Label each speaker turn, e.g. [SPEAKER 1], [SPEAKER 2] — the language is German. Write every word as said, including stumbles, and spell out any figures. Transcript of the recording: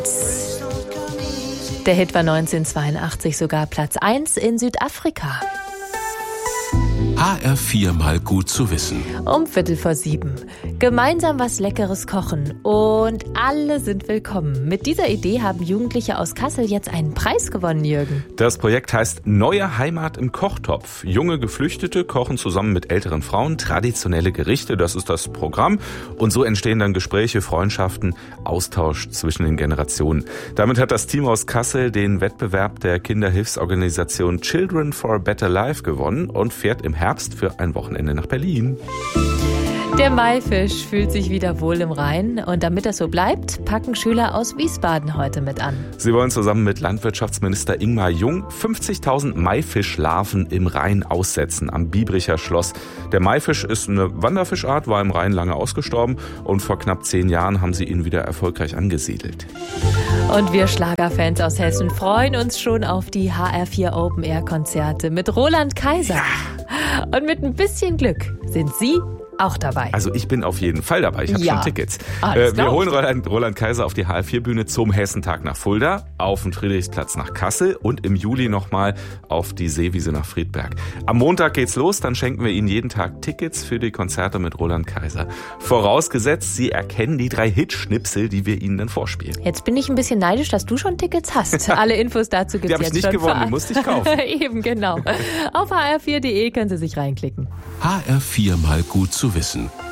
[SPEAKER 1] Der Hit war neunzehnhundertzweiundachtzig sogar Platz eins in Südafrika.
[SPEAKER 2] H R vier mal gut zu wissen.
[SPEAKER 1] Um Viertel vor sieben. Gemeinsam was Leckeres kochen und alle sind willkommen. Mit dieser Idee haben Jugendliche aus Kassel jetzt einen Preis gewonnen, Jürgen.
[SPEAKER 3] Das Projekt heißt Neue Heimat im Kochtopf. Junge Geflüchtete kochen zusammen mit älteren Frauen traditionelle Gerichte. Das ist das Programm. Und so entstehen dann Gespräche, Freundschaften, Austausch zwischen den Generationen. Damit hat das Team aus Kassel den Wettbewerb der Kinderhilfsorganisation Children for a Better Life gewonnen und fährt im Herbst für ein Wochenende nach Berlin.
[SPEAKER 1] Der Maifisch fühlt sich wieder wohl im Rhein. Und damit das so bleibt, packen Schüler aus Wiesbaden heute mit an.
[SPEAKER 3] Sie wollen zusammen mit Landwirtschaftsminister Ingmar Jung fünfzigtausend Maifischlarven im Rhein aussetzen am Biebricher Schloss. Der Maifisch ist eine Wanderfischart, war im Rhein lange ausgestorben und vor knapp zehn Jahren haben sie ihn wieder erfolgreich angesiedelt.
[SPEAKER 1] Und wir Schlagerfans aus Hessen freuen uns schon auf die H R vier Open Air Konzerte mit Roland Kaiser. Ja. Und mit ein bisschen Glück sind Sie auch dabei.
[SPEAKER 3] Also ich bin auf jeden Fall dabei. Ich habe
[SPEAKER 1] ja.
[SPEAKER 3] schon Tickets.
[SPEAKER 1] Alles
[SPEAKER 3] äh, wir holen Roland, Roland Kaiser auf die H R vier Bühne zum Hessentag nach Fulda, auf den Friedrichsplatz nach Kassel und im Juli nochmal auf die Seewiese nach Friedberg. Am Montag geht's los, dann schenken wir Ihnen jeden Tag Tickets für die Konzerte mit Roland Kaiser. Vorausgesetzt, Sie erkennen die drei Hitschnipsel, die wir Ihnen dann vorspielen.
[SPEAKER 1] Jetzt bin ich ein bisschen neidisch, dass du schon Tickets hast. Alle Infos dazu gibt's
[SPEAKER 3] die
[SPEAKER 1] jetzt
[SPEAKER 3] ich
[SPEAKER 1] schon.
[SPEAKER 3] Die habe ich nicht gewonnen, die musste ich kaufen.
[SPEAKER 1] Eben, genau. Auf h r vier punkt d e können Sie sich reinklicken.
[SPEAKER 2] H R vier mal gut zu wissen.